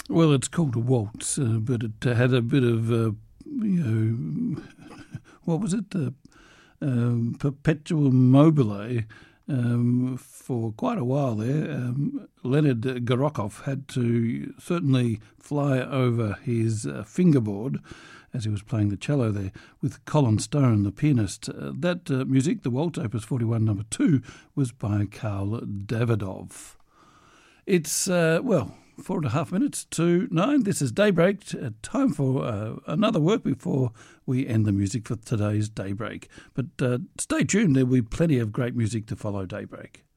Well, it's called a waltz, but it had a bit of, what was it? Perpetuum mobile for quite a while there. Leonard Gorokov had to certainly fly over his fingerboard as he was playing the cello there with Colin Stone, the pianist. That music, the waltz, Opus 41 No. 2, was by Karl Davidov. It's, 4.5 minutes to 9. This is Daybreak. Time for another work before we end the music for today's Daybreak. But stay tuned. There will be plenty of great music to follow Daybreak.